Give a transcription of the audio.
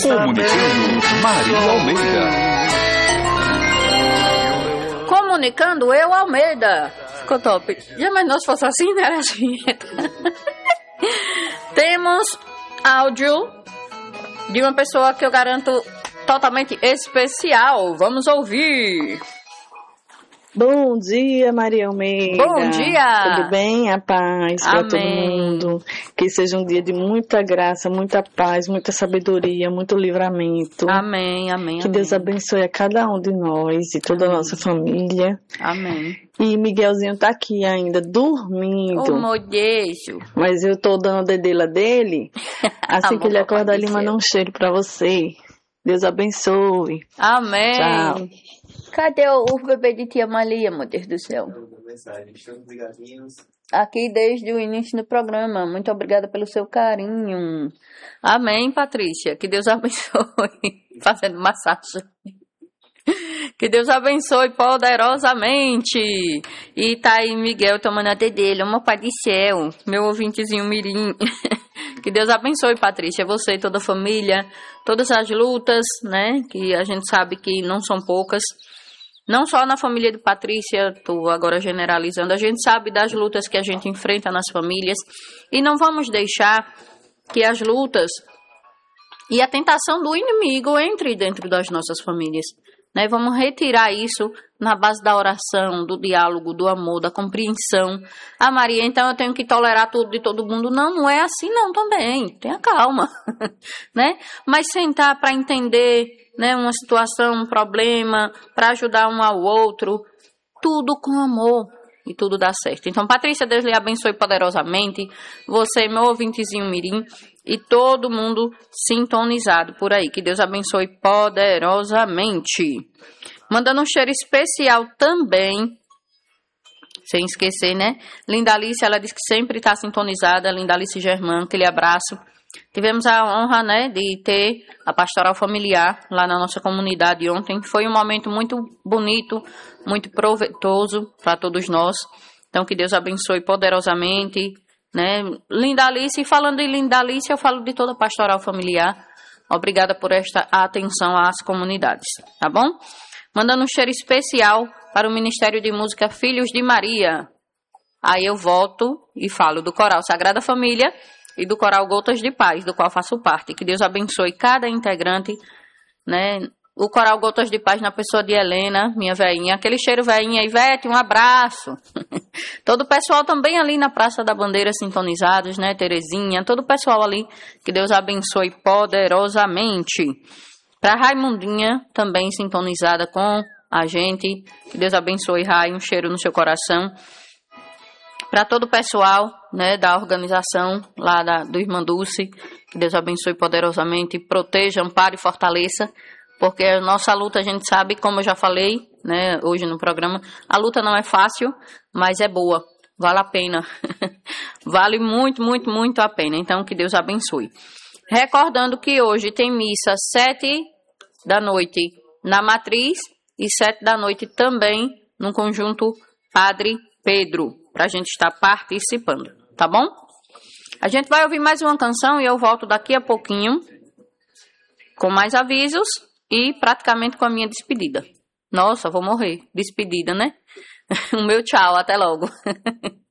Comunicando Maria Almeida. Comunicando eu, Almeida. Ficou top. Já mas nós fosse assim, não era assim. Temos áudio de uma pessoa que eu garanto totalmente especial. Vamos ouvir. Bom dia, Maria Almeida. Bom dia. Tudo bem? A paz para todo mundo. Que seja um dia de muita graça, muita paz, muita sabedoria, muito livramento. Amém, amém. Que Deus abençoe a cada um de nós e toda a nossa família. Amém. E Miguelzinho tá aqui ainda, dormindo. Oh, meu Deus. Mas eu tô dando a dedela dele. Assim que ele acordar, ele manda um cheiro para você. Deus abençoe. Amém. Tchau. Cadê o bebê de tia Maria, meu Deus do céu? Aqui desde o início do programa. Muito obrigada pelo seu carinho. Amém, Patrícia. Que Deus abençoe. Fazendo massagem. Que Deus abençoe poderosamente. E tá aí Miguel tomando a dele. Meu pai do céu. Meu ouvintezinho mirim. Que Deus abençoe, Patrícia. Você e toda a família. Todas as lutas, né? Que a gente sabe que não são poucas. Não só na família de Patrícia, tô agora generalizando, a gente sabe das lutas que a gente enfrenta nas famílias e não vamos deixar que as lutas e a tentação do inimigo entre dentro das nossas famílias, né? Vamos retirar isso na base da oração, do diálogo, do amor, da compreensão. Ah, Maria, então eu tenho que tolerar tudo de todo mundo. Não, não é assim não também, tenha calma, né? Mas sentar para entender, né, uma situação, um problema, para ajudar um ao outro, tudo com amor e tudo dá certo. Então, Patrícia, Deus lhe abençoe poderosamente, você, meu ouvintezinho mirim, e todo mundo sintonizado por aí. Que Deus abençoe poderosamente. Mandando um cheiro especial também, sem esquecer, né? Lindalice, ela diz que sempre está sintonizada. Lindalice Germán, aquele abraço. Tivemos a honra, né, de ter a pastoral familiar lá na nossa comunidade ontem. Foi um momento muito bonito, muito proveitoso para todos nós. Então, que Deus abençoe poderosamente, né? Lindalice, e falando em Lindalice, eu falo de toda a pastoral familiar. Obrigada por esta atenção às comunidades, tá bom? Mandando um cheiro especial para o Ministério de Música Filhos de Maria. Aí eu volto e falo do Coral Sagrada Família e do Coral Gotas de Paz, do qual faço parte. Que Deus abençoe cada integrante, né? O Coral Gotas de Paz na pessoa de Helena, minha veinha. Aquele cheiro, veinha. Ivete, um abraço. Todo o pessoal também ali na Praça da Bandeira sintonizados, né? Terezinha, todo o pessoal ali. Que Deus abençoe poderosamente. Para Raimundinha, também sintonizada com a gente. Que Deus abençoe, Rai, um cheiro no seu coração. Para todo o pessoal, né, da organização lá do Irmã Dulce, que Deus abençoe poderosamente, proteja, ampare e fortaleça, porque a nossa luta, a gente sabe, como eu já falei, né, hoje no programa, a luta não é fácil, mas é boa, vale a pena, vale muito, muito, muito a pena, então que Deus abençoe. Recordando que hoje tem missa 7 da noite na Matriz e 7 da noite também no Conjunto Padre Pedro, para a gente estar participando, tá bom? A gente vai ouvir mais uma canção e eu volto daqui a pouquinho com mais avisos e praticamente com a minha despedida. Nossa, vou morrer. Despedida, né? O meu tchau, até logo.